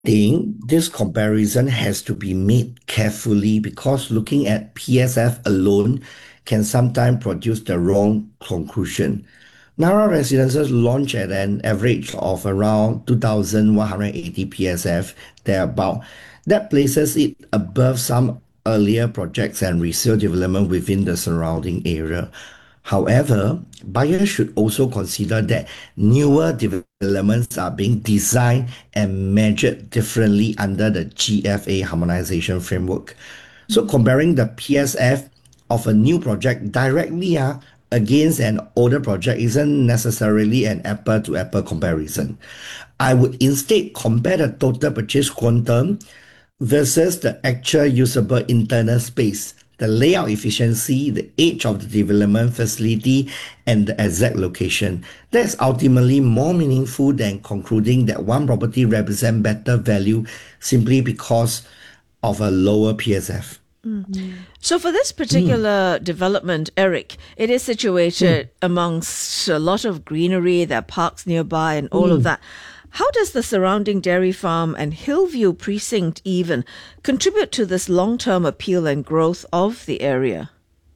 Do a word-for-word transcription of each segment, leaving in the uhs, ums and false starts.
think this comparison has to be made carefully because looking at P S F alone can sometimes produce the wrong conclusion. Nara residences launch at an average of around two thousand one hundred eighty P S F, thereabout. That places it above some earlier projects and resale development within the surrounding area. However, buyers should also consider that newer developments are being designed and measured differently under the G F A harmonization framework. So comparing the P S F of a new project directly uh, against an older project isn't necessarily an apple to apple comparison. I would instead compare the total purchase quantum versus the actual usable internal space, the layout efficiency, the age of the development facility, and the exact location. That's ultimately more meaningful than concluding that one property represents better value simply because of a lower P S F. So, for this particular development, Eric, it is situated amongst a lot of greenery, there are parks nearby, and all of that. How does the surrounding dairy farm and Hillview precinct even contribute to this long-term appeal and growth of the area?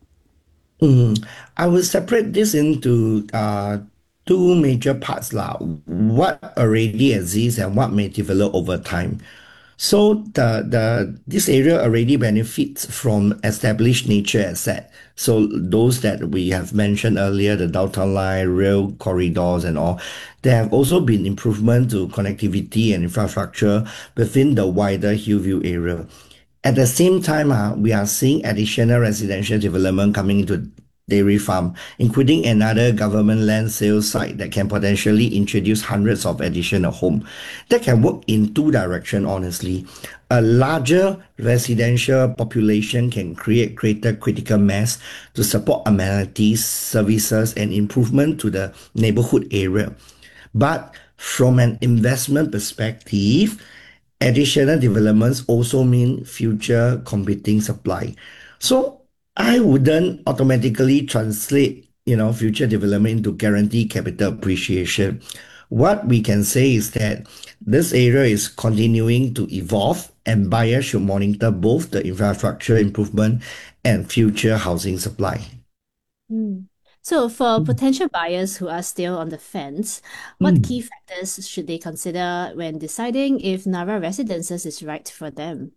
Mm, I will separate this into uh, two major parts lah. What already exists and what may develop over time. So the the this area already benefits from established nature asset. So those that we have mentioned earlier, the downtown line, rail corridors, and all, there have also been improvement to connectivity and infrastructure within the wider Hillview area. At the same time, uh, we are seeing additional residential development coming into dairy farm, including another government land sales site that can potentially introduce hundreds of additional homes. That can work in two directions, honestly. A larger residential population can create greater critical mass to support amenities, services, and improvement to the neighborhood area. But from an investment perspective, additional developments also mean future competing supply. So I wouldn't automatically translate, you know, future development into guaranteed capital appreciation. What we can say is that this area is continuing to evolve and buyers should monitor both the infrastructure improvement and future housing supply. Mm. So, for potential buyers who are still on the fence, what Mm. key factors should they consider when deciding if Nara Residences is right for them?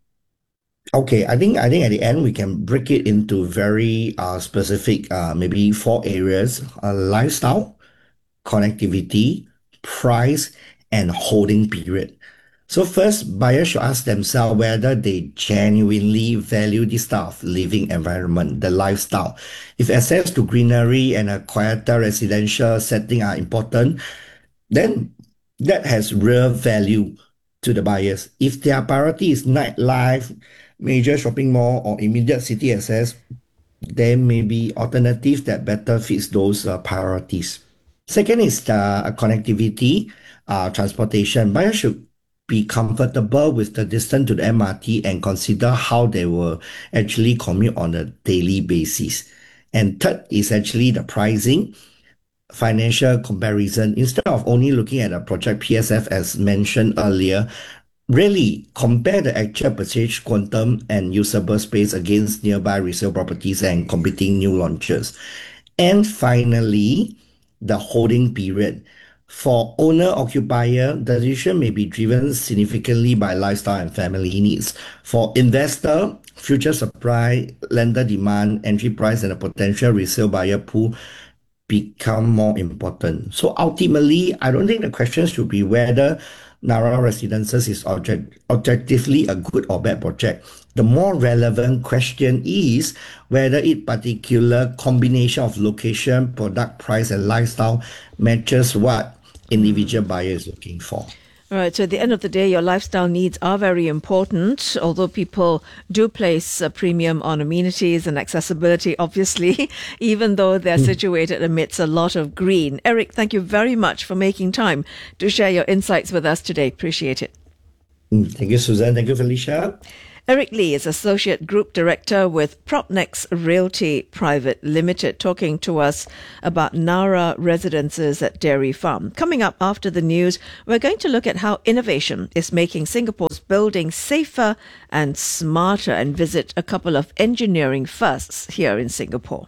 Okay, I think I think at the end we can break it into very uh, specific, uh, maybe four areas: uh, lifestyle, connectivity, price, and holding period. So first, buyers should ask themselves whether they genuinely value this type of living environment, the lifestyle. If access to greenery and a quieter residential setting are important, then that has real value to the buyers. If their priority is nightlife, major shopping mall, or immediate city access, there may be alternatives that better fits those uh, priorities. Second is the uh, connectivity, uh, transportation. Buyers should be comfortable with the distance to the M R T and consider how they will actually commute on a daily basis. And third is actually the pricing, financial comparison. Instead of only looking at a project P S F as mentioned earlier, really compare the actual purchase quantum and usable space against nearby resale properties and competing new launches. And finally, the holding period. For owner occupier, the decision may be driven significantly by lifestyle and family needs. For investor, future supply, lender demand, entry price, and a potential resale buyer pool become more important. So ultimately, I don't think the question should be whether Nara Residences is object, objectively a good or bad project. The more relevant question is whether it particular combination of location, product, price, and lifestyle matches what individual buyer is looking for. All right, so at the end of the day, your lifestyle needs are very important, although people do place a premium on amenities and accessibility, obviously, even though they're situated amidst a lot of green. Eric, thank you very much for making time to share your insights with us today. Appreciate it. Mm, Thank you, Susan. Thank you, Felicia. Eric Lee is Associate Group Director with Propnex Realty Private Limited, talking to us about Nara Residences at Dairy Farm. Coming up after the news, we're going to look at how innovation is making Singapore's buildings safer and smarter, and visit a couple of engineering firsts here in Singapore.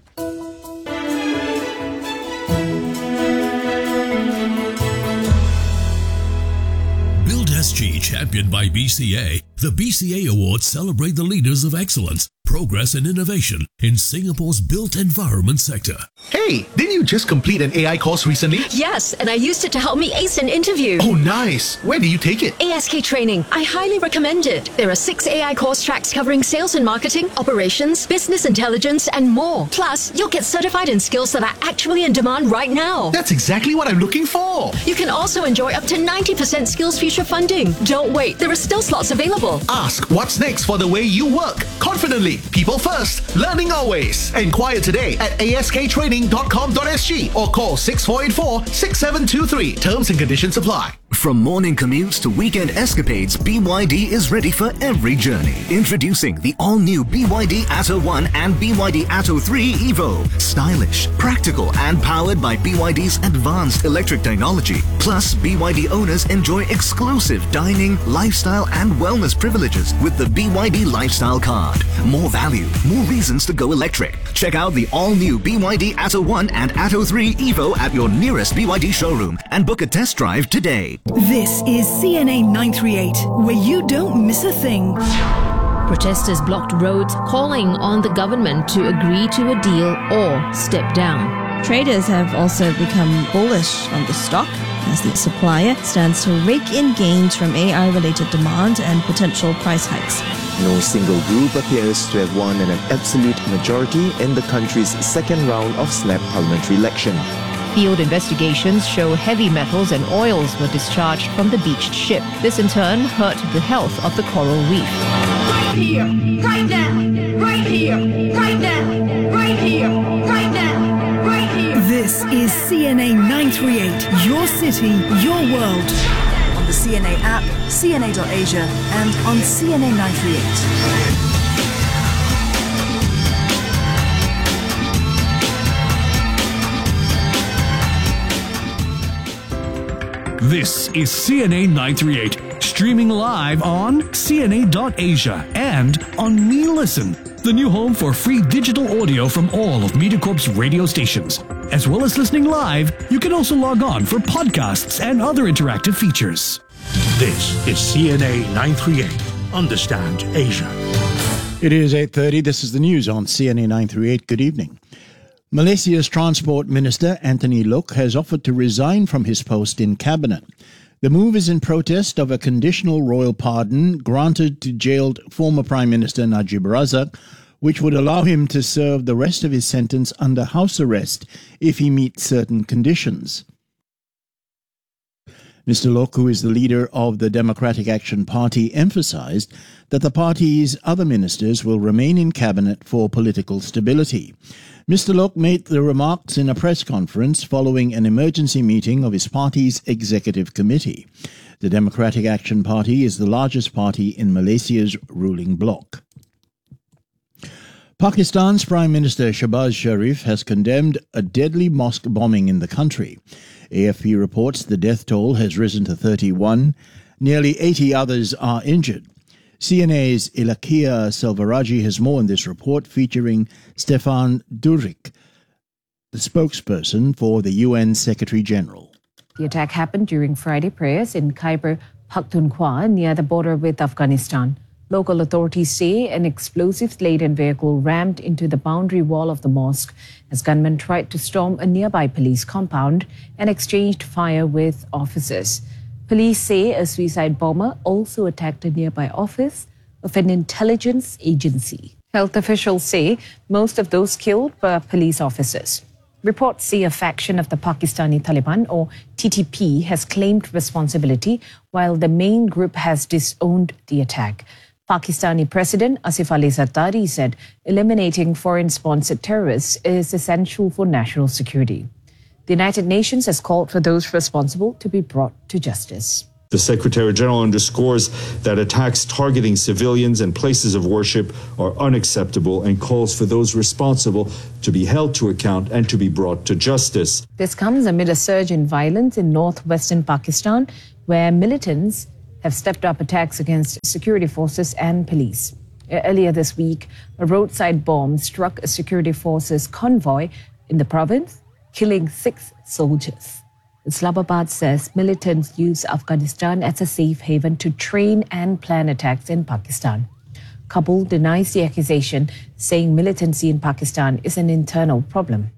S G, championed by B C A. The B C A Awards celebrate the leaders of excellence, progress and innovation in Singapore's built environment sector. Hey, didn't you just complete an A I course recently? Yes, and I used it to help me ace an interview. Oh, nice. Where did you take it? A S K Training. I highly recommend it. There are six A I course tracks covering sales and marketing, operations, business intelligence, and more. Plus, you'll get certified in skills that are actually in demand right now. That's exactly what I'm looking for. You can also enjoy up to ninety percent Skills Future funding. Don't wait, there are still slots available. Ask what's next for the way you work. Confidently, people first, learning always. Enquire today at a s k training dot com dot s g or call six four eight four, six seven two three. Terms and conditions apply. From morning commutes to weekend escapades, B Y D is ready for every journey. Introducing the all-new B Y D Atto one and B Y D Atto three Evo. Stylish, practical and powered by B Y D's advanced electric technology. Plus, B Y D owners enjoy exclusive dining, lifestyle and wellness privileges with the B Y D Lifestyle Card. More value, more reasons to go electric. Check out the all-new B Y D Atto one and Atto three Evo at your nearest B Y D showroom and book a test drive today. This is C N A nine three eight, where you don't miss a thing. Protesters blocked roads, calling on the government to agree to a deal or step down. Traders have also become bullish on the stock as the supplier stands to rake in gains from A I-related demand and potential price hikes. No single group appears to have won an absolute majority in the country's second round of snap parliamentary election. Field investigations show heavy metals and oils were discharged from the beached ship. This in turn hurt the health of the coral reef. Right here, right now, right here, right now, right here, right now, right here. This is C N A nine three eight, your city, your world. On the C N A app, C N A dot Asia, and on C N A nine three eight. This is C N A nine three eight, streaming live on C N A dot Asia and on Me Listen, the new home for free digital audio from all of MediaCorp's radio stations. As well as listening live, you can also log on for podcasts and other interactive features. This is C N A nine three eight. Understand Asia. It is eight thirty. This is the news on C N A nine three eight. Good evening. Malaysia's Transport Minister Anthony Loke has offered to resign from his post in cabinet. The move is in protest of a conditional royal pardon granted to jailed former Prime Minister Najib Razak, which would allow him to serve the rest of his sentence under house arrest if he meets certain conditions. Mister Loke, who is the leader of the Democratic Action Party, emphasized that the party's other ministers will remain in cabinet for political stability. Mister Loke made the remarks in a press conference following an emergency meeting of his party's executive committee. The Democratic Action Party is the largest party in Malaysia's ruling bloc. Pakistan's Prime Minister Shehbaz Sharif has condemned a deadly mosque bombing in the country. A F P reports the death toll has risen to thirty-one. Nearly eighty others are injured. C N A's Ilakia Selvaraji has more in this report, featuring Stefan Durik, the spokesperson for the U N Secretary-General. The attack happened during Friday prayers in Khyber Pakhtunkhwa near the border with Afghanistan. Local authorities say an explosives-laden vehicle rammed into the boundary wall of the mosque as gunmen tried to storm a nearby police compound and exchanged fire with officers. Police say a suicide bomber also attacked a nearby office of an intelligence agency. Health officials say most of those killed were police officers. Reports say a faction of the Pakistani Taliban, or T T P, has claimed responsibility, while the main group has disowned the attack. Pakistani President Asif Ali Zardari said eliminating foreign-sponsored terrorists is essential for national security. The United Nations has called for those responsible to be brought to justice. The Secretary General underscores that attacks targeting civilians and places of worship are unacceptable and calls for those responsible to be held to account and to be brought to justice. This comes amid a surge in violence in northwestern Pakistan, where militants have stepped up attacks against security forces and police. Earlier this week, a roadside bomb struck a security forces convoy in the province, killing six soldiers. Islamabad says militants use Afghanistan as a safe haven to train and plan attacks in Pakistan. Kabul denies the accusation, saying militancy in Pakistan is an internal problem.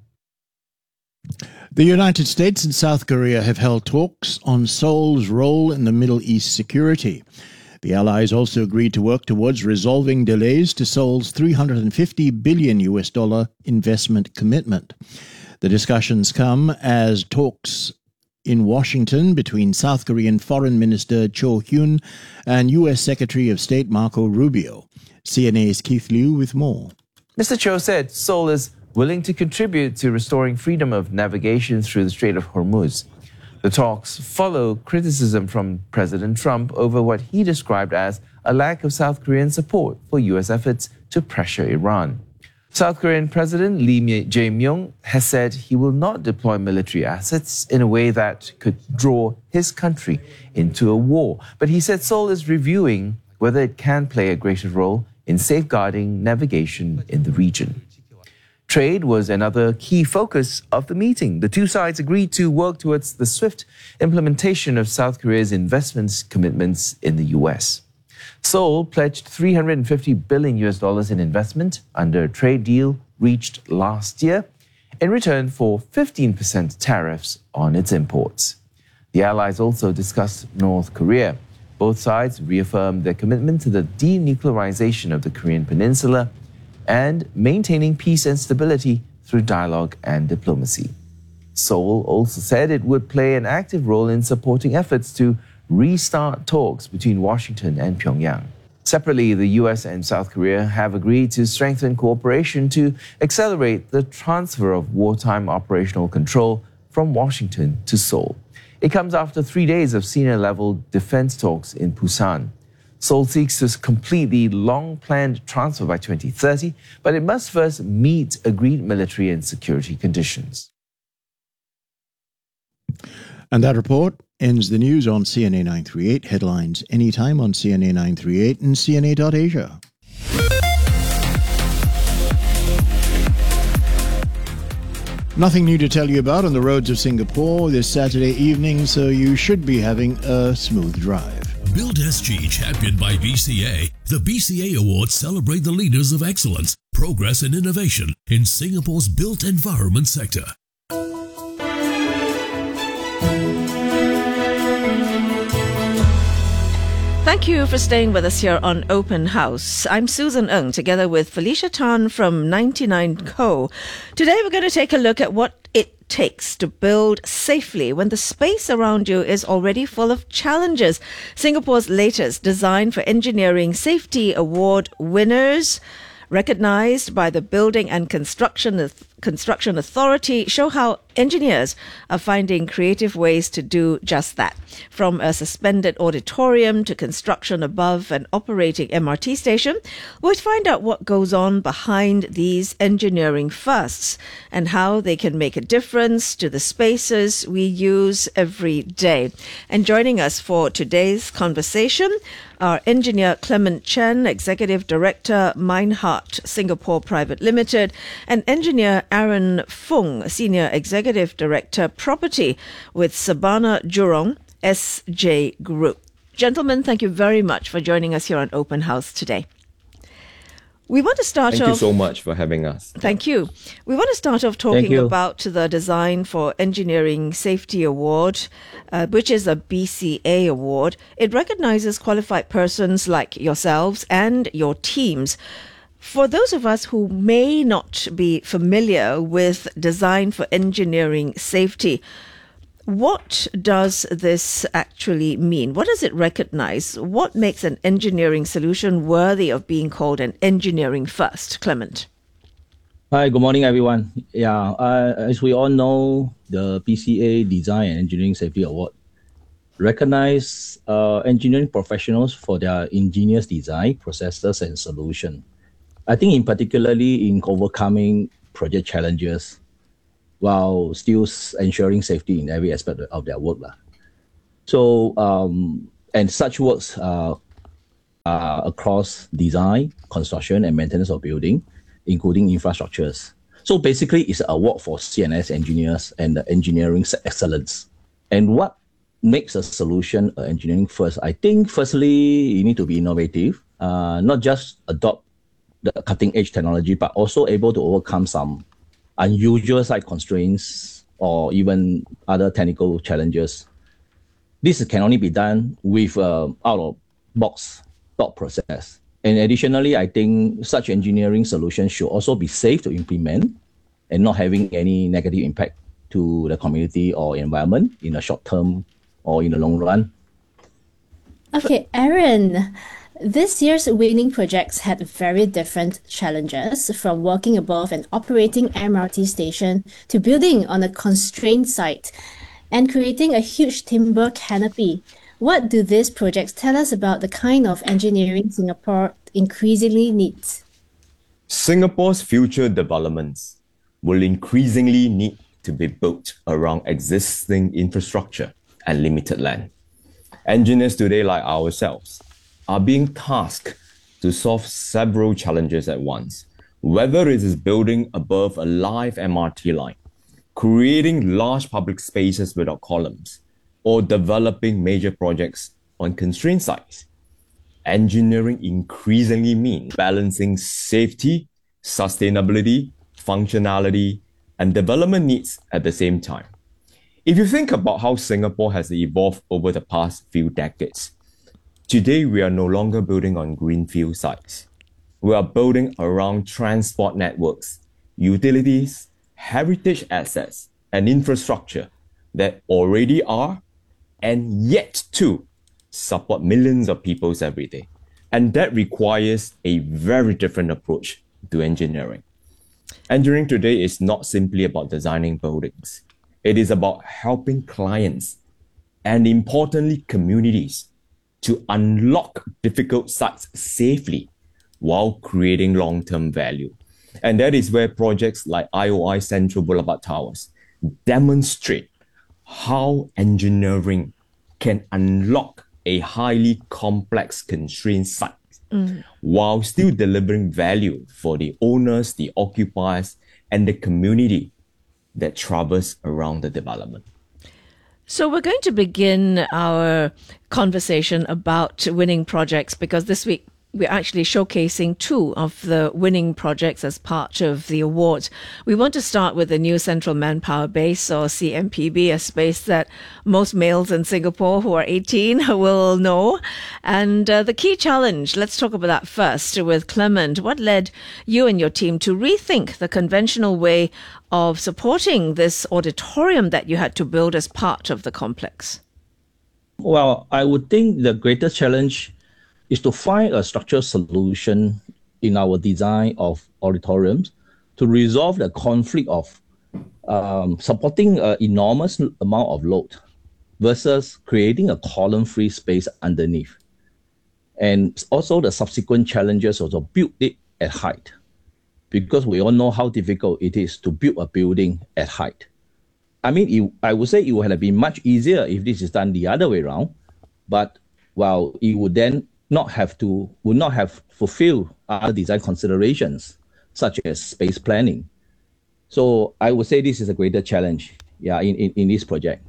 The United States and South Korea have held talks on Seoul's role in the Middle East security. The allies also agreed to work towards resolving delays to Seoul's three hundred fifty billion U S dollar investment commitment. The discussions come as talks in Washington between South Korean Foreign Minister Cho Hyun and U S Secretary of State Marco Rubio. C N A's Keith Liu with more. Mister Cho said Seoul is willing to contribute to restoring freedom of navigation through the Strait of Hormuz. The talks follow criticism from President Trump over what he described as a lack of South Korean support for U S efforts to pressure Iran. South Korean President Lee Jae-myung has said he will not deploy military assets in a way that could draw his country into a war. But he said Seoul is reviewing whether it can play a greater role in safeguarding navigation in the region. Trade was another key focus of the meeting. The two sides agreed to work towards the swift implementation of South Korea's investment commitments in the U S. Seoul pledged three hundred fifty billion U S dollars in investment under a trade deal reached last year in return for fifteen percent tariffs on its imports. The allies also discussed North Korea. Both sides reaffirmed their commitment to the denuclearization of the Korean Peninsula and maintaining peace and stability through dialogue and diplomacy. Seoul also said it would play an active role in supporting efforts to restart talks between Washington and Pyongyang. Separately, the U S and South Korea have agreed to strengthen cooperation to accelerate the transfer of wartime operational control from Washington to Seoul. It comes after three days of senior-level defense talks in Busan. Seoul seeks to complete the long-planned transfer by twenty thirty, but it must first meet agreed military and security conditions. And that report ends the news on C N A nine thirty-eight. Headlines anytime on C N A nine thirty-eight and C N A dot Asia. Nothing new to tell you about on the roads of Singapore this Saturday evening, so you should be having a smooth drive. Build S G, championed by B C A. The B C A Awards celebrate the leaders of excellence, progress and innovation in Singapore's built environment sector. Thank you for staying with us here on Open House. I'm Susan Ng, together with Felicia Tan from ninety-nine Co. Today we're going to take a look at what it takes to build safely when the space around you is already full of challenges. Singapore's latest Design for Engineering Safety Award winners, recognized by the Building and Construction Construction Authority, show how engineers are finding creative ways to do just that. From a suspended auditorium to construction above an operating M R T station, we'll find out what goes on behind these engineering firsts and how they can make a difference to the spaces we use every day. And joining us for today's conversation are engineer Clement Chen, Executive Director, Minehart Singapore Private Limited, and engineer Aaron Fung, Senior Executive Director, Property with Sabana Jurong S J Group. Gentlemen, thank you very much for joining us here on Open House today. We want to start Thank off... you so much for having us. Thank you. We want to start off talking about the Design for Engineering Safety Award, uh, which is a B C A award. It recognizes qualified persons like yourselves and your teams. For those of us who may not be familiar with Design for Engineering Safety, what does this actually mean? What does it recognize? What makes an engineering solution worthy of being called an engineering first? Clement. Hi, good morning, everyone. Yeah, uh, as we all know, the B C A Design and Engineering Safety Award recognize uh, engineering professionals for their ingenious design, processes, and solution. I think in particularly in overcoming project challenges while still ensuring safety in every aspect of their work. So, um, and such works uh, uh, across design, construction, and maintenance of building, including infrastructures. So basically, it's an award for C N S engineers and the engineering excellence. And what makes a solution uh, engineering first? I think firstly, you need to be innovative, uh, not just adopt the cutting edge technology, but also able to overcome some unusual site constraints or even other technical challenges. This can only be done with uh, out-of-box thought process. And additionally, I think such engineering solutions should also be safe to implement and not having any negative impact to the community or environment in the short term or in the long run. Okay, Aaron, this year's winning projects had very different challenges, from working above an operating M R T station to building on a constrained site and creating a huge timber canopy. What do these projects tell us about the kind of engineering Singapore increasingly needs? Singapore's future developments will increasingly need to be built around existing infrastructure and limited land. Engineers today, like ourselves, are being tasked to solve several challenges at once, whether it is building above a live M R T line, creating large public spaces without columns, or developing major projects on constrained sites. Engineering increasingly means balancing safety, sustainability, functionality, and development needs at the same time. If you think about how Singapore has evolved over the past few decades, today we are no longer building on greenfield sites. We are building around transport networks, utilities, heritage assets, and infrastructure that already are and yet to support millions of people every day. And that requires a very different approach to engineering. Engineering today is not simply about designing buildings. It is about helping clients and, importantly, communities to unlock difficult sites safely while creating long-term value. And that is where projects like I O I Central Boulevard Towers demonstrate how engineering can unlock a highly complex constrained site mm. while still delivering value for the owners, the occupiers, and the community that traverse around the development. So we're going to begin our conversation about winning projects, because this week we're actually showcasing two of the winning projects as part of the awards. We want to start with the new Central Manpower Base, or C M P B, a space that most males in Singapore who are eighteen will know. And uh, the key challenge, let's talk about that first with Clement. What led you and your team to rethink the conventional way of supporting this auditorium that you had to build as part of the complex? Well, I would think the greatest challenge is to find a structural solution in our design of auditoriums to resolve the conflict of um, supporting an enormous amount of load versus creating a column-free space underneath. And also the subsequent challenges of build it at height, because we all know how difficult it is to build a building at height. I mean, it, I would say it would have been much easier if this is done the other way around, but well, it would then not have to, would not have fulfilled other design considerations, such as space planning. So I would say this is a greater challenge, yeah, in, in, in this project.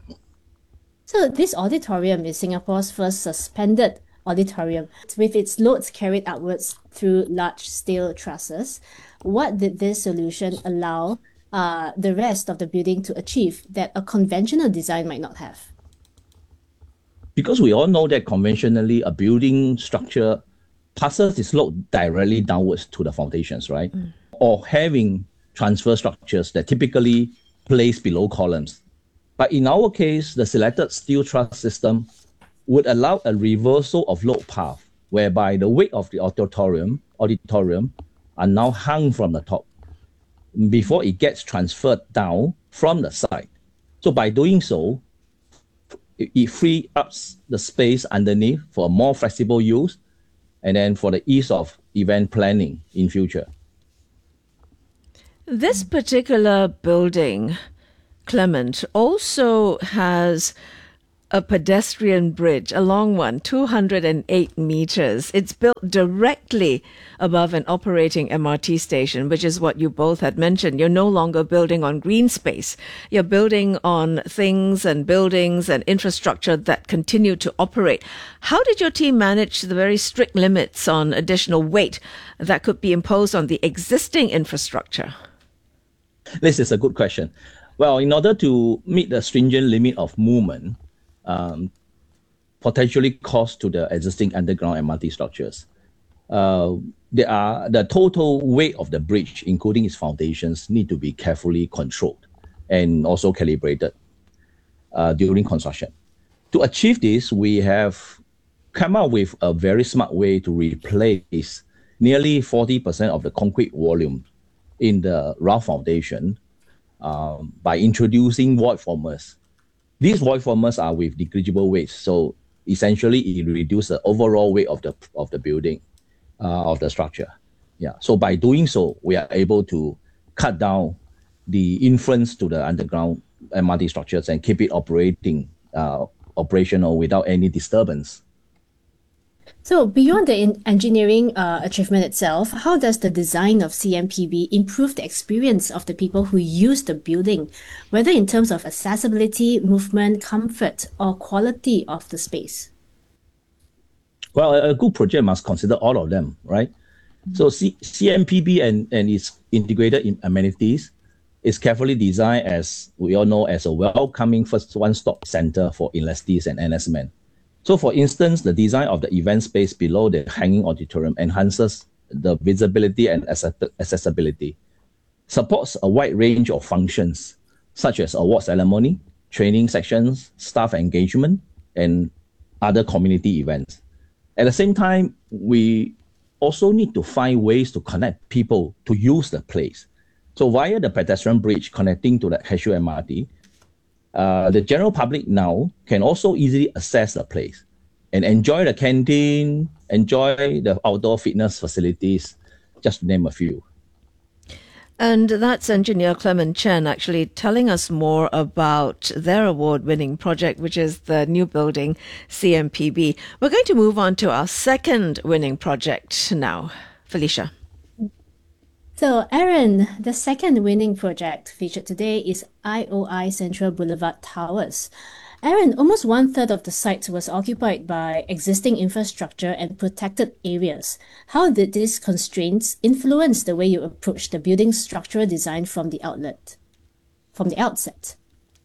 So this auditorium is Singapore's first suspended auditorium, with its loads carried upwards through large steel trusses. What did this solution allow uh, the rest of the building to achieve that a conventional design might not have? Because we all know that conventionally a building structure passes its load directly downwards to the foundations, right? Mm. Or having transfer structures that typically place below columns. But in our case, the selected steel truss system would allow a reversal of load path, whereby the weight of the auditorium, auditorium are now hung from the top before it gets transferred down from the side. So by doing so, it, it free up the space underneath for more flexible use, and then for the ease of event planning in future. This particular building, Clement, also has a pedestrian bridge, a long one, two hundred eight meters. It's built directly above an operating M R T station, which is what you both had mentioned. You're no longer building on green space. You're building on things and buildings and infrastructure that continue to operate. How did your team manage the very strict limits on additional weight that could be imposed on the existing infrastructure? This is a good question. Well, in order to meet the stringent limit of movement, um, potentially cost to the existing underground M R T structures, uh, there are the total weight of the bridge, including its foundations, need to be carefully controlled and also calibrated uh, during construction. To achieve this, we have come up with a very smart way to replace nearly forty percent of the concrete volume in the rough foundation um, by introducing void formers. These void formers are with negligible weights, so essentially it reduces the overall weight of the of the building, uh, of the structure. Yeah. So by doing so, we are able to cut down the influence to the underground M R T structures and keep it operating, uh, operational without any disturbance. So beyond the in- engineering uh, achievement itself, how does the design of C M P B improve the experience of the people who use the building, whether in terms of accessibility, movement, comfort, or quality of the space? Well, a good project must consider all of them, right? Mm-hmm. So C- CMPB and, and its integrated amenities is carefully designed, as we all know, as a welcoming first one-stop center for enlistees and N S men. So for instance, the design of the event space below the hanging auditorium enhances the visibility and accessibility, supports a wide range of functions, such as award ceremony, training sections, staff engagement, and other community events. At the same time, we also need to find ways to connect people to use the place. So via the pedestrian bridge connecting to the Cashew M R T, Uh, the general public now can also easily access the place and enjoy the canteen, enjoy the outdoor fitness facilities, just to name a few. And that's engineer Clement Chen actually telling us more about their award-winning project, which is the new building C M P B. We're going to move on to our second winning project now. Felicia. So, Aaron, the second winning project featured today is I O I Central Boulevard Towers. Aaron, almost one third of the site was occupied by existing infrastructure and protected areas. How did these constraints influence the way you approach the building structural design from the outlet, from the outset?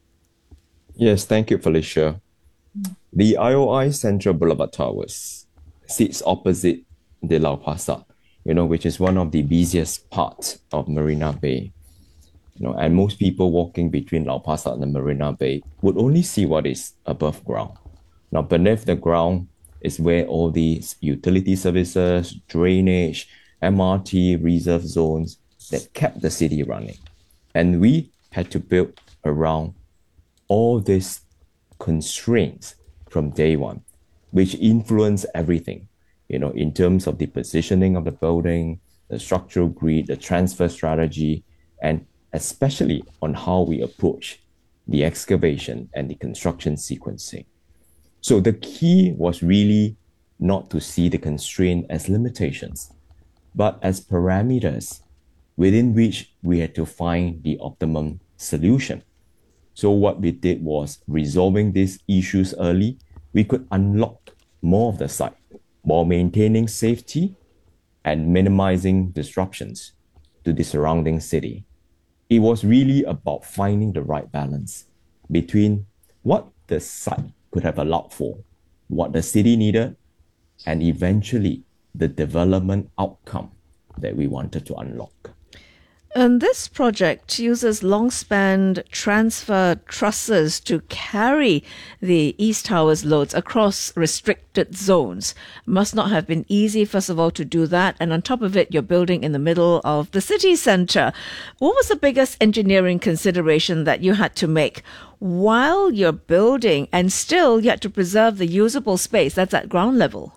Yes, thank you, Felicia. The I O I Central Boulevard Towers sits opposite the Lau Pa Sat, you know, which is one of the busiest parts of Marina Bay. You know, and most people walking between Lau Pa Sat and Marina Bay would only see what is above ground. Now, beneath the ground is where all these utility services, drainage, M R T, reserve zones that kept the city running. And we had to build around all these constraints from day one, which influence everything, you know, in terms of the positioning of the building, the structural grid, the transfer strategy, and especially on how we approach the excavation and the construction sequencing. So the key was really not to see the constraint as limitations, but as parameters within which we had to find the optimum solution. So what we did was, resolving these issues early, we could unlock more of the site while maintaining safety and minimizing disruptions to the surrounding city. It was really about finding the right balance between what the site could have allowed for, what the city needed, and eventually the development outcome that we wanted to unlock. And this project uses long-span transfer trusses to carry the East Tower's loads across restricted zones. Must not have been easy, first of all, to do that. And on top of it, you're building in the middle of the city centre. What was the biggest engineering consideration that you had to make while you're building and still you had to preserve the usable space that's at ground level?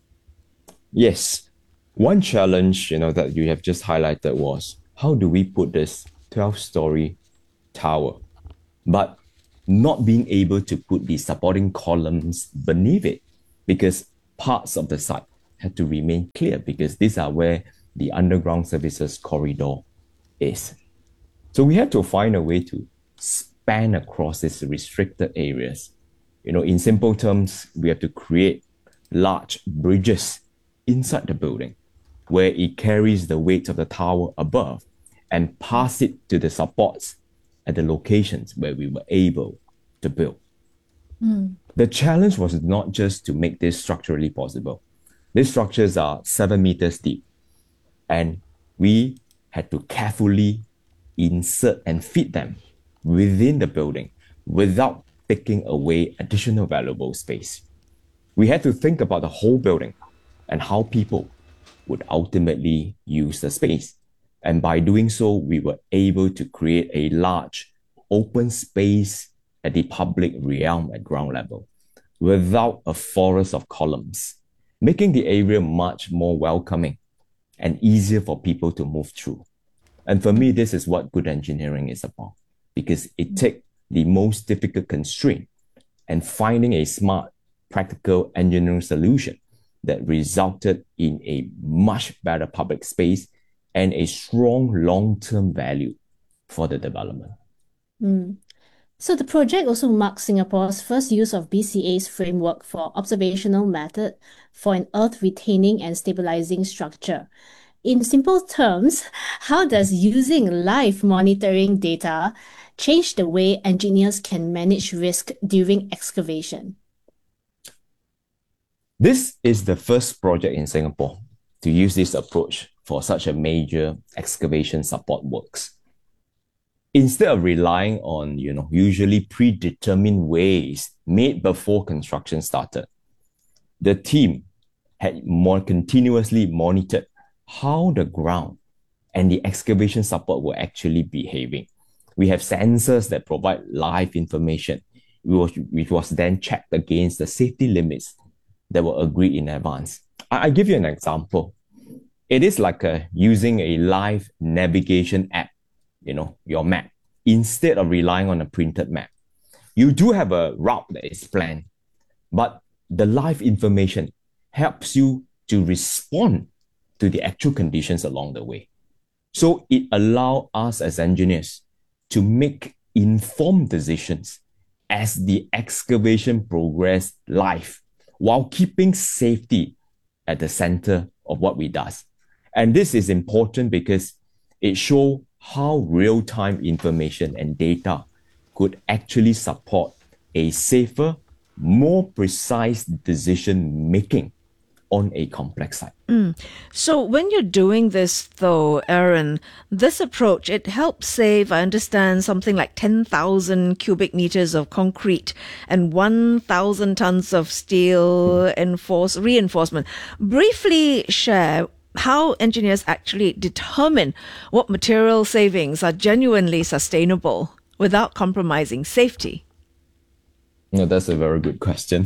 Yes. One challenge, you know, that you have just highlighted was, how do we put this twelve-story tower, but not being able to put the supporting columns beneath it, because parts of the site had to remain clear, because these are where the underground services corridor is. So we had to find a way to span across these restricted areas. You know, in simple terms, we have to create large bridges inside the building where it carries the weight of the tower above and pass it to the supports at the locations where we were able to build. Mm. The challenge was not just to make this structurally possible. These structures are seven meters deep, and we had to carefully insert and fit them within the building without taking away additional valuable space. We had to think about the whole building and how people would ultimately use the space. And by doing so, we were able to create a large open space at the public realm at ground level without a forest of columns, making the area much more welcoming and easier for people to move through. And for me, this is what good engineering is about, because it takes the most difficult constraint and finding a smart, practical engineering solution that resulted in a much better public space and a strong long-term value for the development. Mm. So the project also marks Singapore's first use of B C A's framework for observational method for an earth retaining and stabilizing structure. In simple terms, how does using live monitoring data change the way engineers can manage risk during excavation? This is the first project in Singapore to use this approach for such a major excavation support works. Instead of relying on, you know, usually predetermined ways made before construction started, the team had more continuously monitored how the ground and the excavation support were actually behaving. We have sensors that provide live information, which, which was then checked against the safety limits that were agreed in advance. I, I give you an example. It is like a, using a live navigation app, you know, your map, instead of relying on a printed map. You do have a route that is planned, but the live information helps you to respond to the actual conditions along the way. So it allows us as engineers to make informed decisions as the excavation progresses live, while keeping safety at the center of what we do. And this is important because it shows how real-time information and data could actually support a safer, more precise decision-making on a complex site. Mm. So when you're doing this, though, Aaron, this approach, it helps save, I understand, something like ten thousand cubic meters of concrete and one thousand tons of steel enforce, reinforcement. Briefly share how engineers actually determine what material savings are genuinely sustainable without compromising safety. No, that's a very good question.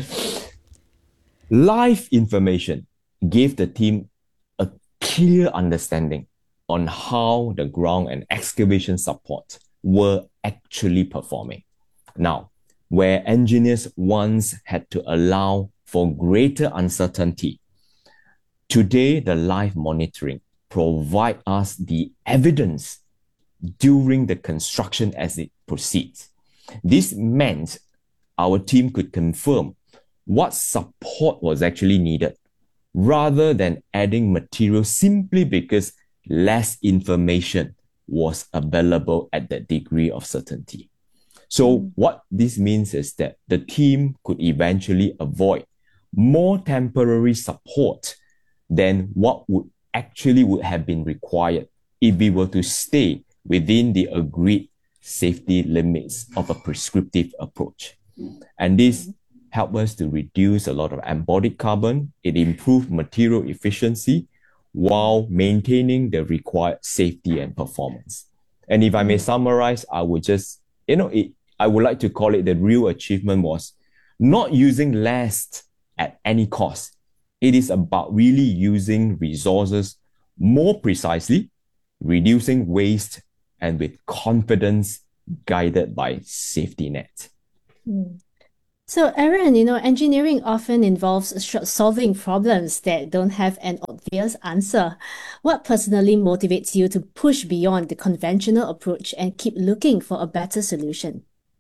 Live information gave the team a clear understanding on how the ground and excavation support were actually performing. Now, where engineers once had to allow for greater uncertainty, today the live monitoring provides us the evidence during the construction as it proceeds. This meant our team could confirm what support was actually needed, rather than adding material simply because less information was available at that degree of certainty. So what this means is that the team could eventually avoid more temporary support than what would actually would have been required if we were to stay within the agreed safety limits of a prescriptive approach. And this helps us to reduce a lot of embodied carbon. It improves material efficiency while maintaining the required safety and performance. And if I may summarize, I would just, you know, it, I would like to call it the real achievement was not using less at any cost. It is about really using resources more precisely, reducing waste, and with confidence guided by safety net. Mm. So, Aaron, you know, engineering often involves solving problems that don't have an obvious answer. What personally motivates you to push beyond the conventional approach and keep looking for a better solution?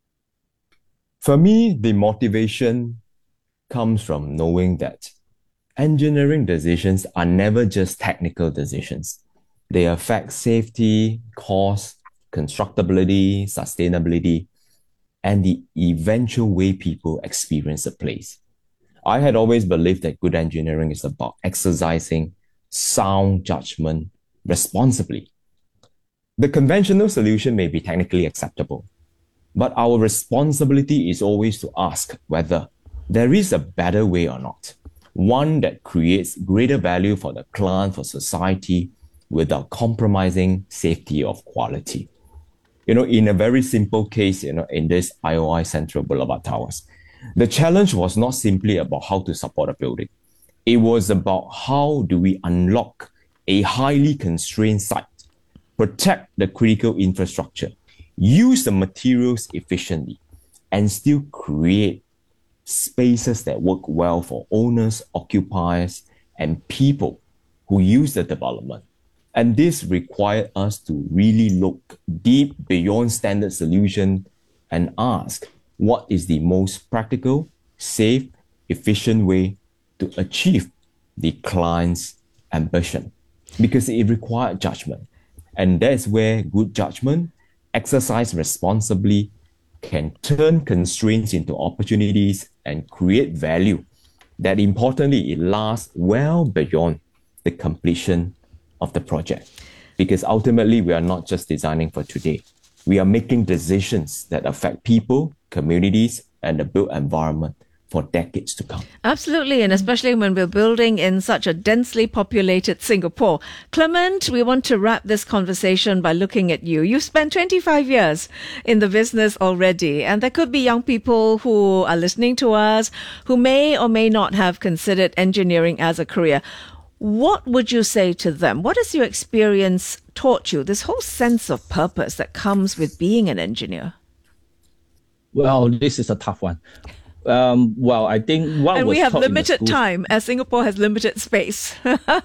For me, the motivation comes from knowing that engineering decisions are never just technical decisions. They affect safety, cost, constructability, sustainability, and the eventual way people experience a place. I had always believed that good engineering is about exercising sound judgment responsibly. The conventional solution may be technically acceptable, but our responsibility is always to ask whether there is a better way or not, one that creates greater value for the client, for society, without compromising safety or quality. You know, in a very simple case, you know, in this I O I Central Boulevard Towers, the challenge was not simply about how to support a building. It was about how do we unlock a highly constrained site, protect the critical infrastructure, use the materials efficiently, and still create spaces that work well for owners, occupiers, and people who use the development. And this required us to really look deep beyond standard solution and ask what is the most practical, safe, efficient way to achieve the client's ambition. Because it required judgment. And that's where good judgment, exercised responsibly, can turn constraints into opportunities and create value that importantly, it lasts well beyond the completion of the project. Because ultimately, we are not just designing for today. We are making decisions that affect people, communities, and the built environment for decades to come. Absolutely, and especially when we're building in such a densely populated Singapore. Clement, we want to wrap this conversation by looking at you. You've spent twenty-five years in the business already, and there could be young people who are listening to us who may or may not have considered engineering as a career. What would you say to them? What has your experience taught you, this whole sense of purpose that comes with being an engineer? Well, this is a tough one. Um, well, I think what and was we have taught in the limited schools- time, as Singapore has limited space.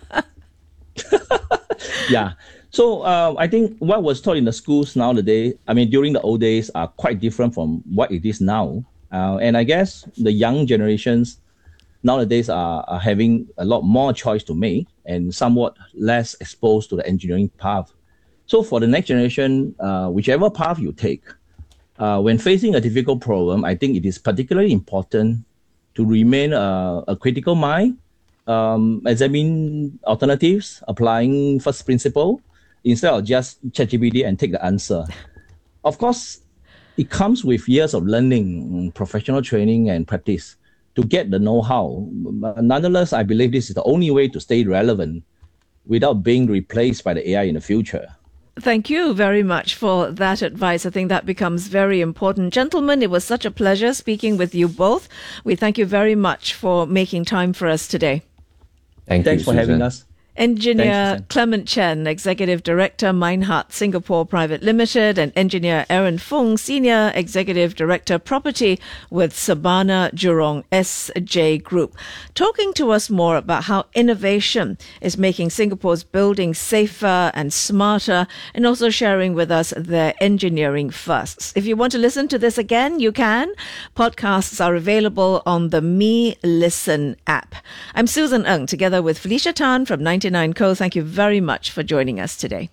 Yeah. So uh, I think what was taught in the schools nowadays, I mean, during the old days, are quite different from what it is now. Uh, and I guess the young generations nowadays are, are having a lot more choice to make and somewhat less exposed to the engineering path. So for the next generation, uh, whichever path you take, uh, when facing a difficult problem, I think it is particularly important to remain a, a critical mind, um, examine alternatives, applying first principle, instead of just ChatGPT and take the answer. Of course, it comes with years of learning, professional training, and practice to get the know-how. Nonetheless, I believe this is the only way to stay relevant without being replaced by the A I in the future. Thank you very much for that advice. I think that becomes very important. Gentlemen, it was such a pleasure speaking with you both. We thank you very much for making time for us today. Thank Thanks you, for Susan. having us. Engineer Thanks, Susan. Clement Chen, Executive Director, Meinhardt Singapore Private Limited, and Engineer Aaron Fung, Senior Executive Director, Property with Sabana Jurong S J Group, talking to us more about how innovation is making Singapore's buildings safer and smarter, and also sharing with us their engineering firsts. If you want to listen to this again, you can. Podcasts are available on the Me Listen app. I'm Susan Ng, together with Felicia Tan from ninety-nine Co. Thank you very much for joining us today.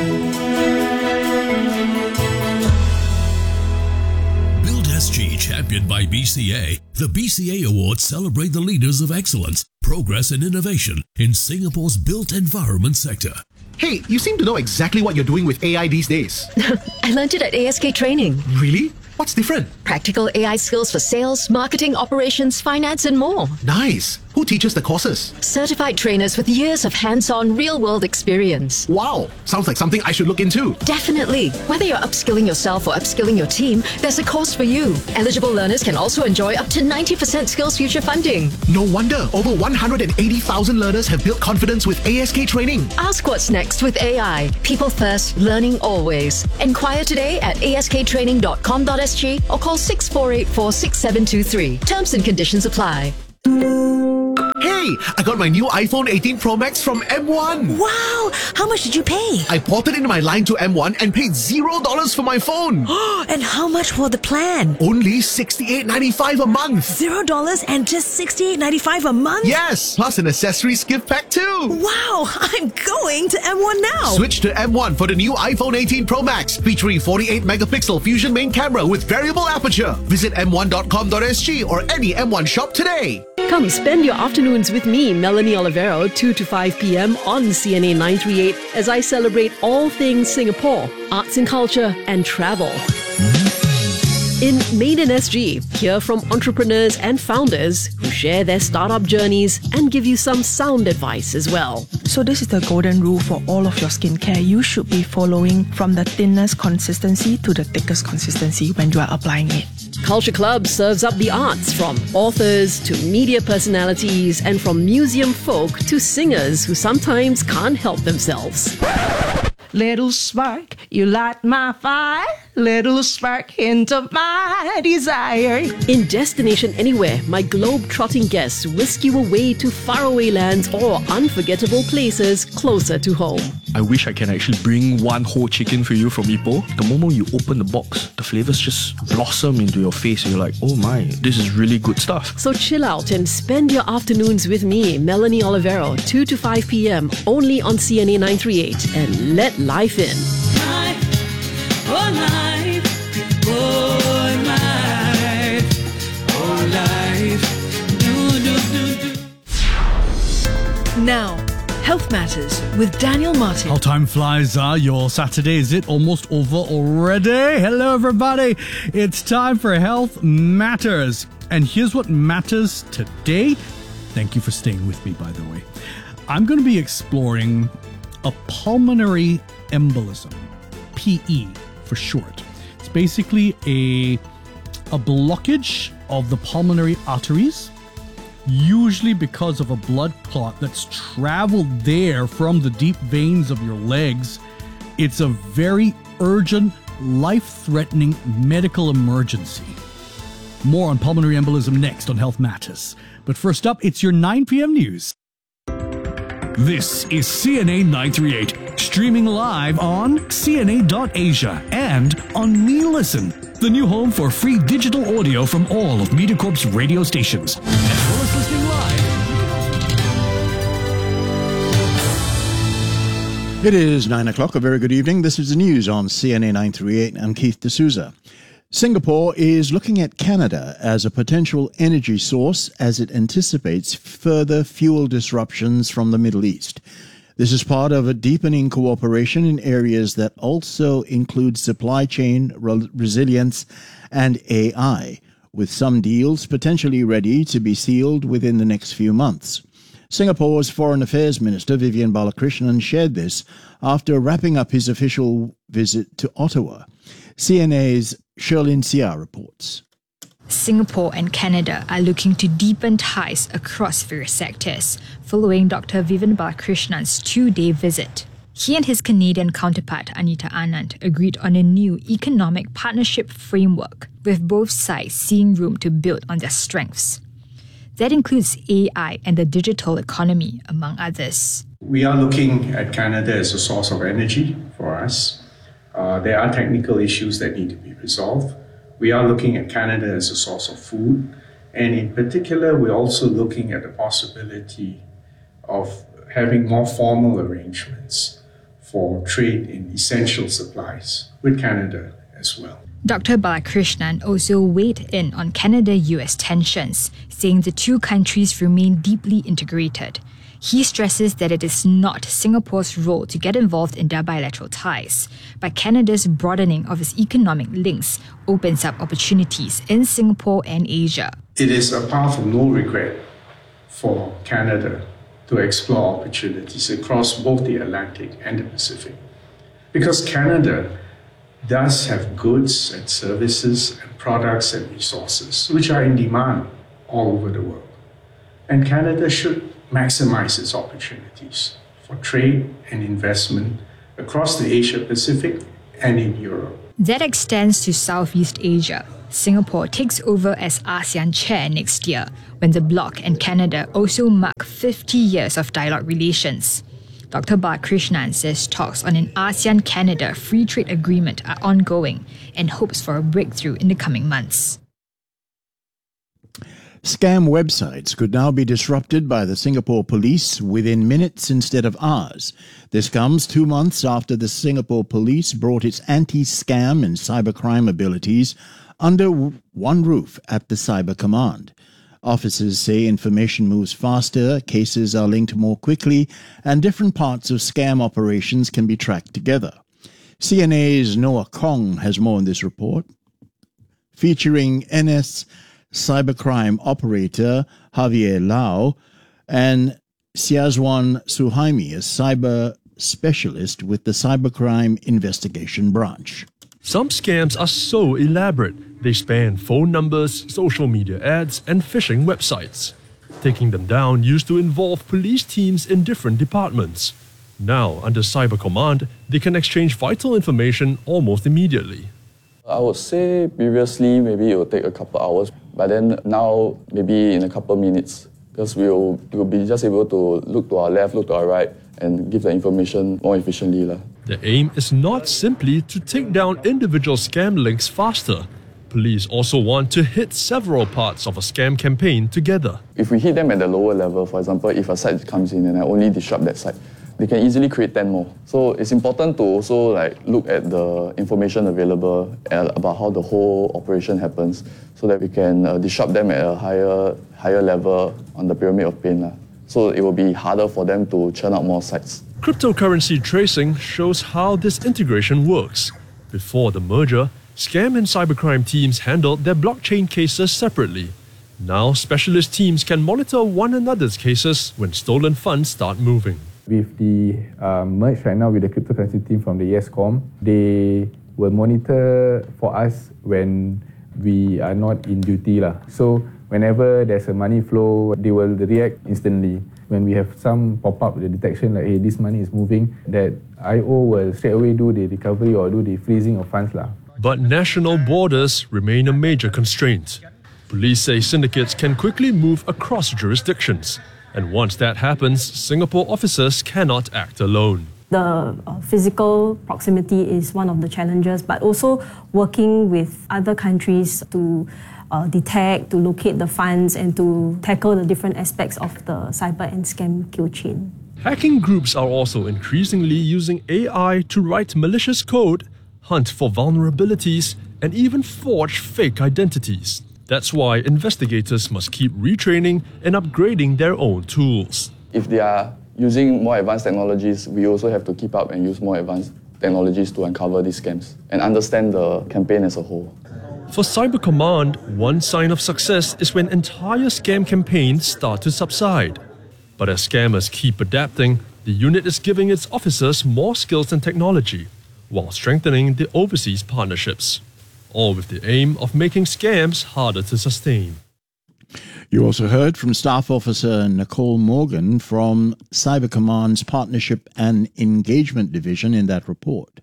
Build S G champion Championed by B C A, the B C A Awards celebrate the leaders of excellence, progress and innovation in Singapore's built environment sector. Hey, you seem to know exactly what you're doing with A I these days. I learned it at A S K Training. Really? What's different? Practical A I skills for sales, marketing, operations, finance, and more. Nice. Who teaches the courses? Certified trainers with years of hands-on, real-world experience. Wow. Sounds like something I should look into. Definitely. Whether you're upskilling yourself or upskilling your team, there's a course for you. Eligible learners can also enjoy up to ninety percent Skills Future funding. No wonder over one hundred eighty thousand learners have built confidence with A S K Training. Ask what's next with A I. People first, learning always. Enquire today at a s k training dot com dot s g or call six four eight four, six seven two three. Terms and conditions apply. Hey, I got my new iPhone eighteen Pro Max from M one. Wow! How much did you pay? I ported into my line to M one and paid zero dollars for my phone. And how much for the plan? Only sixty-eight ninety-five a month. Zero dollars and just sixty-eight ninety-five a month? Yes, plus an accessories gift pack too. Wow! I'm going to M one now. Switch to M one for the new iPhone eighteen Pro Max, featuring forty-eight megapixel Fusion main camera with variable aperture. Visit m one dot com dot s g or any M one shop today. Come spend your afternoons with me, Melanie Olivero, two to five p.m. on C N A nine thirty-eight as I celebrate all things Singapore, arts and culture, and travel. In Made in S G, hear from entrepreneurs and founders who share their startup journeys and give you some sound advice as well. So this is the golden rule for all of your skincare. You should be following from the thinnest consistency to the thickest consistency when you are applying it. Culture Club serves up the arts, from authors to media personalities and from museum folk to singers who sometimes can't help themselves. Little spark, you light my fire. Little spark, hint of my desire. In Destination Anywhere, my globe-trotting guests whisk you away to faraway lands or unforgettable places closer to home. I wish I can actually bring one whole chicken for you from Ipoh. The moment you open the box, the flavors just blossom into your face and you're like, oh my, this is really good stuff. So chill out and spend your afternoons with me, Melanie Olivero, two to five p.m. only on C N A nine thirty-eight, and let life in. Life, oh life, oh life, oh life, do, do, do, do. Now, Health Matters with Daniel Martin. How time flies, uh, your Saturday, is it almost over already? Hello everybody, it's time for Health Matters. And here's what matters today. Thank you for staying with me, by the way. I'm going to be exploring a pulmonary embolism, P E for short. It's basically a, a blockage of the pulmonary arteries, usually because of a blood clot that's traveled there from the deep veins of your legs. It's a very urgent, life-threatening medical emergency. More on pulmonary embolism next on Health Matters. But first up, it's your nine p.m. news. This is C N A nine thirty-eight, streaming live on C N A dot Asia and on Me Listen, the new home for free digital audio from all of MediaCorp's radio stations. As well as listening live. It is nine o'clock. A very good evening. This is the news on C N A nine thirty-eight. I'm Keith D'Souza. Singapore is looking at Canada as a potential energy source as it anticipates further fuel disruptions from the Middle East. This is part of a deepening cooperation in areas that also include supply chain re- resilience and A I, with some deals potentially ready to be sealed within the next few months. Singapore's Foreign Affairs Minister Vivian Balakrishnan shared this after wrapping up his official visit to Ottawa. C N A's Sherlyn Sia reports. Singapore and Canada are looking to deepen ties across various sectors, following Doctor Vivian Balakrishnan's two-day visit. He and his Canadian counterpart, Anita Anand, agreed on a new economic partnership framework, with both sides seeing room to build on their strengths. That includes A I and the digital economy, among others. We are looking at Canada as a source of energy for us. Uh, there are technical issues that need to be resolved. We are looking at Canada as a source of food. And in particular, we're also looking at the possibility of having more formal arrangements for trade in essential supplies with Canada as well. Doctor Balakrishnan also weighed in on Canada-U S tensions, saying the two countries remain deeply integrated. He stresses that it is not Singapore's role to get involved in their bilateral ties, but Canada's broadening of its economic links opens up opportunities in Singapore and Asia. It is a path of no regret for Canada to explore opportunities across both the Atlantic and the Pacific, because Canada does have goods and services and products and resources which are in demand all over the world. And Canada should maximize its opportunities for trade and investment across the Asia-Pacific and in Europe. That extends to Southeast Asia. Singapore takes over as ASEAN chair next year, when the bloc and Canada also mark fifty years of dialogue relations. Doctor Balakrishnan says talks on an ASEAN-Canada free trade agreement are ongoing and hopes for a breakthrough in the coming months. Scam websites could now be disrupted by the Singapore police within minutes instead of hours. This comes two months after the Singapore police brought its anti-scam and cybercrime abilities under one roof at the Cyber Command. Officers say information moves faster, cases are linked more quickly, and different parts of scam operations can be tracked together. C N A's Noah Kong has more in this report, featuring N S cybercrime operator Javier Lau and Siazwan Suhaimi, a cyber specialist with the Cybercrime Investigation Branch. Some scams are so elaborate, they span phone numbers, social media ads, and phishing websites. Taking them down used to involve police teams in different departments. Now, under Cyber Command, they can exchange vital information almost immediately. I would say previously maybe it would take a couple hours, but then now maybe in a couple minutes, because we'll, we'll be just able to look to our left, look to our right, and give the information more efficiently. lah. The aim is not simply to take down individual scam links faster. Police also want to hit several parts of a scam campaign together. If we hit them at the lower level, for example, if a site comes in and I only disrupt that site, they can easily create ten more. So it's important to also like look at the information available about how the whole operation happens, so that we can uh, disrupt them at a higher higher level on the pyramid of pain. lah. So it will be harder for them to churn out more sites. Cryptocurrency tracing shows how this integration works. Before the merger, scam and cybercrime teams handled their blockchain cases separately. Now, specialist teams can monitor one another's cases when stolen funds start moving. With the uh, merge right now with the cryptocurrency team from the YesCom, they will monitor for us when we are not in duty. lah. So whenever there's a money flow, they will react instantly. When we have some pop-up, the detection like, hey, this money is moving, that I O will straight away do the recovery or do the freezing of funds. lah. But national borders remain a major constraint. Police say syndicates can quickly move across jurisdictions. And once that happens, Singapore officers cannot act alone. The uh, physical proximity is one of the challenges, but also working with other countries to uh, detect, to locate the funds, and to tackle the different aspects of the cyber and scam kill chain. Hacking groups are also increasingly using A I to write malicious code, hunt for vulnerabilities, and even forge fake identities. That's why investigators must keep retraining and upgrading their own tools. If they are using more advanced technologies, we also have to keep up and use more advanced technologies to uncover these scams and understand the campaign as a whole. For Cyber Command, one sign of success is when entire scam campaigns start to subside. But as scammers keep adapting, the unit is giving its officers more skills and technology, while strengthening the overseas partnerships. All with the aim of making scams harder to sustain. You also heard from Staff Officer Nicole Morgan from Cyber Command's Partnership and Engagement Division in that report.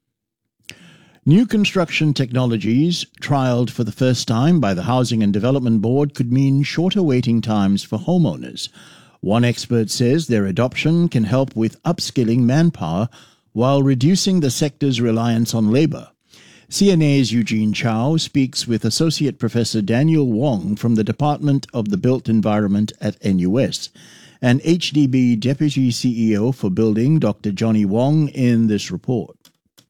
New construction technologies trialled for the first time by the Housing and Development Board could mean shorter waiting times for homeowners. One expert says their adoption can help with upskilling manpower while reducing the sector's reliance on labour. C N A's Eugene Chow speaks with Associate Professor Daniel Wong from the Department of the Built Environment at N U S and H D B Deputy C E O for Building, Doctor Johnny Wong, in this report.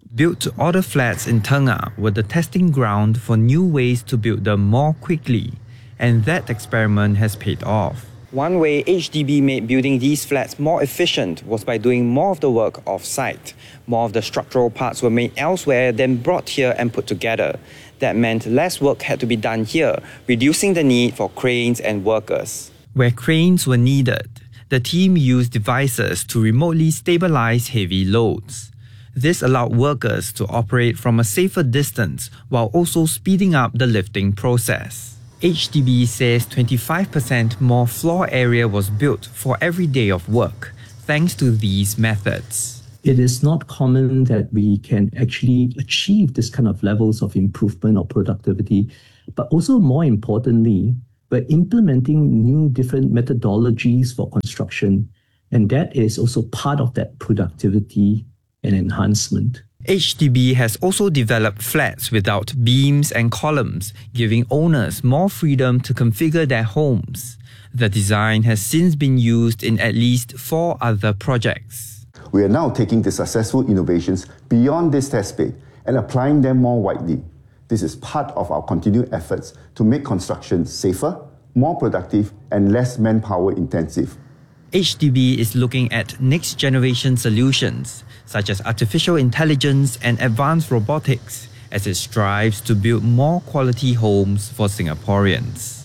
Built-to-order flats in Tengah were the testing ground for new ways to build them more quickly, and that experiment has paid off. One way H D B made building these flats more efficient was by doing more of the work off-site. More of the structural parts were made elsewhere, then brought here and put together. That meant less work had to be done here, reducing the need for cranes and workers. Where cranes were needed, the team used devices to remotely stabilize heavy loads. This allowed workers to operate from a safer distance while also speeding up the lifting process. H D B says twenty-five percent more floor area was built for every day of work, thanks to these methods. It is not common that we can actually achieve this kind of levels of improvement or productivity, but also more importantly, we're implementing new different methodologies for construction, and that is also part of that productivity and enhancement. H D B has also developed flats without beams and columns, giving owners more freedom to configure their homes. The design has since been used in at least four other projects. We are now taking the successful innovations beyond this test bed and applying them more widely. This is part of our continued efforts to make construction safer, more productive, and less manpower intensive. H D B is looking at next-generation solutions, such as artificial intelligence and advanced robotics, as it strives to build more quality homes for Singaporeans.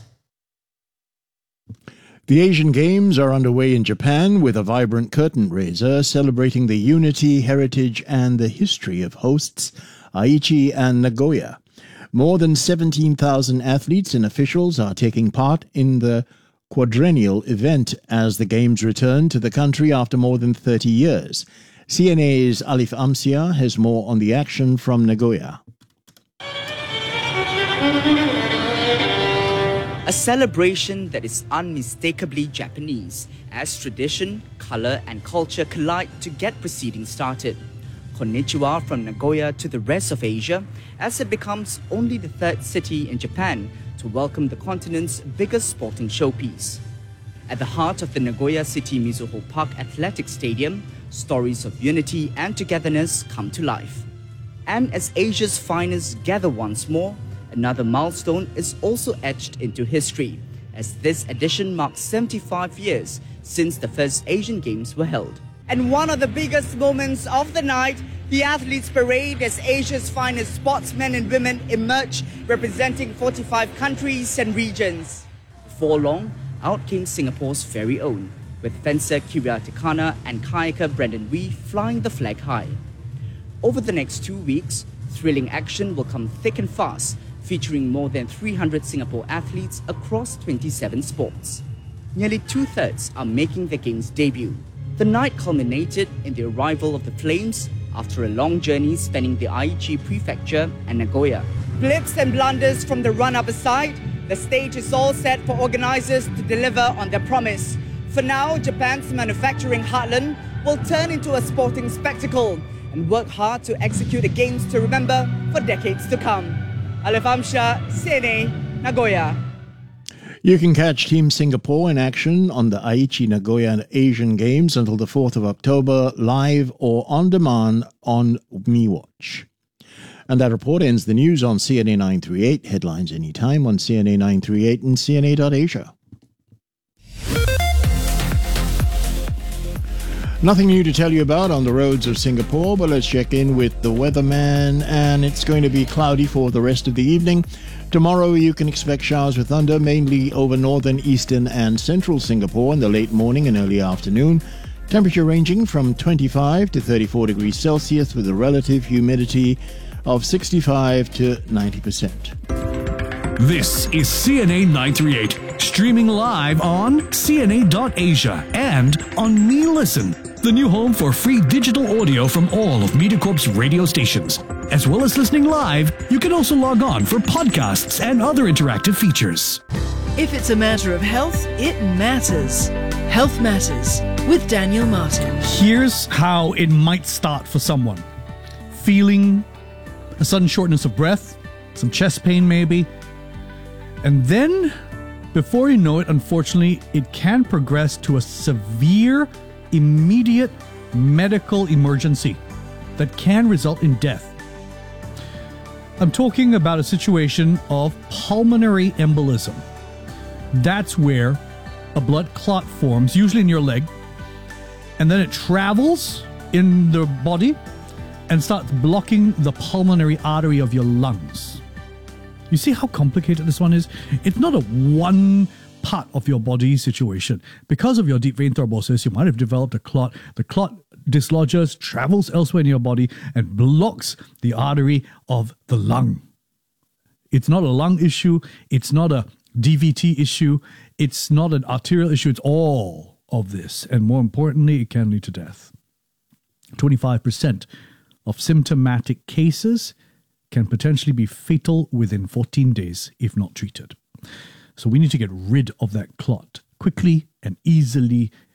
The Asian Games are underway in Japan with a vibrant curtain raiser celebrating the unity, heritage, and the history of hosts Aichi and Nagoya. More than seventeen thousand athletes and officials are taking part in the quadrennial event as the Games return to the country after more than thirty years. C N A's Alif Amsia has more on the action from Nagoya. A celebration that is unmistakably Japanese, as tradition, colour and culture collide to get proceedings started. Konnichiwa from Nagoya to the rest of Asia, as it becomes only the third city in Japan to welcome the continent's biggest sporting showpiece. At the heart of the Nagoya City Mizuho Park Athletic Stadium, stories of unity and togetherness come to life. And as Asia's finest gather once more, another milestone is also etched into history, as this edition marks seventy-five years since the first Asian Games were held. And one of the biggest moments of the night, the athletes parade as Asia's finest sportsmen and women emerge, representing forty-five countries and regions. Before long, out came Singapore's very own, with fencer Kiria Tikana and kayaker Brendan Wee flying the flag high. Over the next two weeks, thrilling action will come thick and fast, featuring more than three hundred Singapore athletes across twenty-seven sports. Nearly two-thirds are making the Games debut. The night culminated in the arrival of the Flames after a long journey spanning the Aichi Prefecture and Nagoya. Blips and blunders from the run-up aside, the stage is all set for organisers to deliver on their promise. For now, Japan's manufacturing heartland will turn into a sporting spectacle and work hard to execute the Games to remember for decades to come. Alif Amsha, C N A, Nagoya. You can catch Team Singapore in action on the Aichi Nagoya Asian Games until the fourth of October, live or on demand on MeWatch. And that report ends the news on C N A nine thirty-eight. Headlines anytime on C N A nine thirty-eight and C N A dot Asia. Nothing new to tell you about on the roads of Singapore, but let's check in with the weatherman, and it's going to be cloudy for the rest of the evening. Tomorrow you can expect showers with thunder, mainly over northern, eastern and central Singapore in the late morning and early afternoon. Temperature ranging from twenty-five to thirty-four degrees Celsius with a relative humidity of sixty-five to ninety percent. This is C N A nine thirty-eight, streaming live on C N A dot Asia and on Me Listen, the new home for free digital audio from all of MediaCorp's radio stations. As well as listening live, you can also log on for podcasts and other interactive features. If it's a matter of health, it matters. Health Matters with Daniel Martin. Here's how it might start for someone. Feeling a sudden shortness of breath, some chest pain maybe. And then, before you know it, unfortunately, it can progress to a severe, immediate medical emergency. that can result in death. I'm talking about a situation of pulmonary embolism. That's where a blood clot forms, usually in your leg, and then it travels in the body and starts blocking the pulmonary artery of your lungs. You see how complicated this one is? It's not a one part of your body situation. Because of your deep vein thrombosis, you might have developed a clot. The clot dislodges, travels elsewhere in your body, and blocks the artery of the lung. It's not a lung issue. It's not a D V T issue. It's not an arterial issue. It's all of this. And more importantly, it can lead to death. twenty-five percent of symptomatic cases can potentially be fatal within fourteen days if not treated. So we need to get rid of that clot quickly and easily